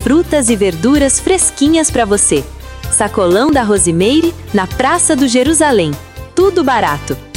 frutas e verduras fresquinhas para você. Sacolão da Rosimeire, na Praça do Jerusalém. Tudo barato.